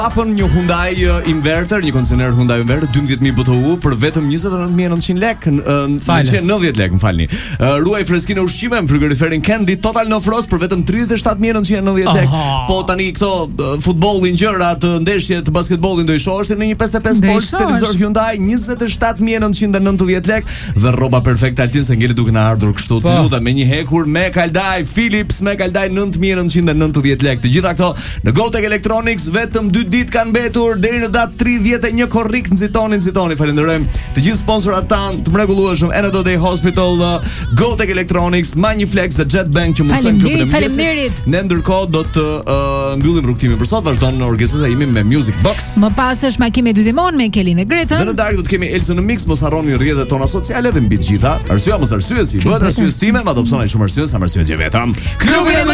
Afën një Hyundai Inverter, një koncesioner Hyundai Inverter 12000 BTU për vetëm 29900 lekë, 90 lekë, më falni. Ruaj freskinë e ushqime në frigoriferin Candy Total No Frost për vetëm 37990 lekë. Po tani këto futbollin, gjërat, ndeshjet, basketbollin do i shohësh në një 55 polç televizor Hyundai 27990 lekë dhe rroba perfekte Altin se ngeli duke na ardhur kështu. Të lutem me një hekur me Kaldai Philips me Kaldai 9990 lekë. Të gjitha këto në GoTech Electronics vetëm 2 ditë kanë mbetur deri në datë 31 korrik. Nxitoni. Falenderojmë të gjithë sponsorat tanë të mrekullueshëm, Anadolu Day Hospital, GoTech Electronics, Maniflex dhe JetBank që mundsojnë klubin e mëngjesit. Ne ndërkohë do të mbyllim rrugtimin për sot. Vazhdon në orkestrata imi me Music Box. Më pas është Makime dy Dimon me Kelin dhe Gretën. Dhe në darkë do të kemi Elsa në mix. Mos harroni rrjetet tona sociale dhe mbi të gjitha. Arsyeja mos arsyesi, bëhet arsyes time, ma do psonaj shumë arsye sa arsye vetëm.